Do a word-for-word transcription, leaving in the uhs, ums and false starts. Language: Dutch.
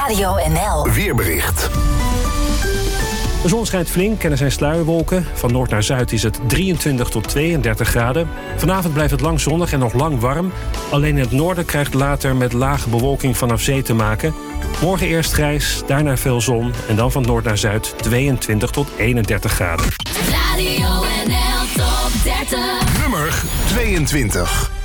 Radio N L. Weerbericht. De zon schijnt flink en er zijn sluierwolken. Van noord naar zuid is het drieëntwintig tot tweeëndertig graden. Vanavond blijft het lang zonnig en nog lang warm. Alleen in het noorden krijgt later met lage bewolking vanaf zee te maken. Morgen eerst grijs, daarna veel zon en dan van noord naar zuid tweeëntwintig tot eenendertig graden. Radio N L Top dertig. Nummer tweeëntwintig.